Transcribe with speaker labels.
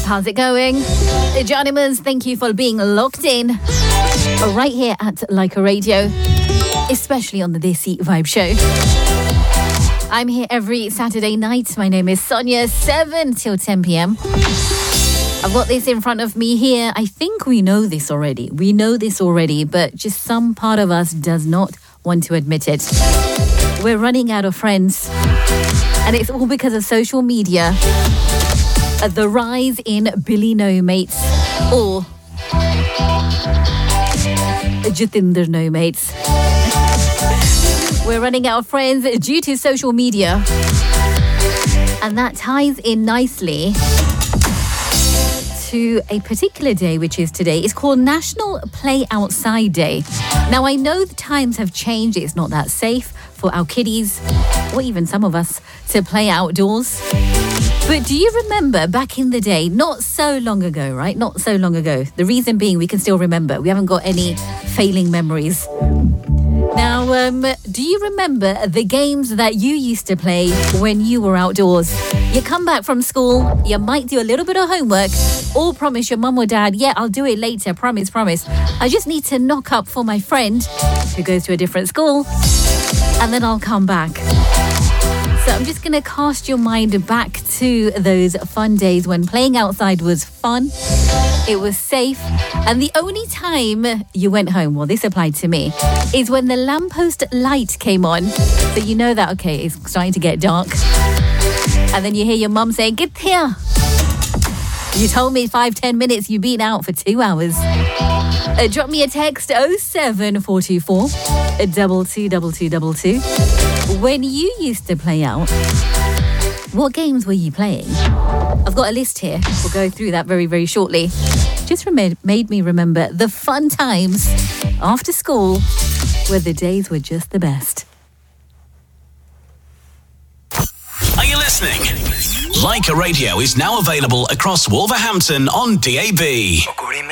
Speaker 1: How's it going? Johnimers, thank you for being locked in right here at Leica Radio, especially on the Desi Vibe Show. I'm here every Saturday night. My name is Sonia, 7 till 10 p.m. I've got this in front of me here. I think we know this already. But just some part of us does not want to admit it. We're running out of friends. And it's all because of social media. The rise in Billy No Mates or Jatinder No Mates. We're running out of friends due to social media. And that ties in nicely to a particular day, which is today. It's called National Play Outside Day. Now, I know the times have changed. It's not that safe for our kiddies, or even some of us, to play outdoors. But do you remember back in the day, not so long ago, right? Not so long ago. The reason being we can still remember. We haven't got any failing memories. Now, do you remember the games that you used to play when you were outdoors? You come back from school, you might do a little bit of homework, or promise your mum or dad, yeah, I'll do it later, promise. I just need to knock up for my friend who goes to a different school, and then I'll come back. So I'm just going to cast your mind back to those fun days when playing outside was fun, it was safe, and the only time you went home, well, this applied to me, is when the lamppost light came on. So you know that, okay, it's starting to get dark. And then you hear your mum saying, get here. You told me 5-10 minutes, you've been out for 2 hours. Drop me a text 07424 222222. When you used to play out, what games were you playing? I've got a list here. We'll go through that very, very shortly. Just made me remember the fun times after school where the days were just the best.
Speaker 2: Are you listening? Leica Radio is now available across Wolverhampton on DAB.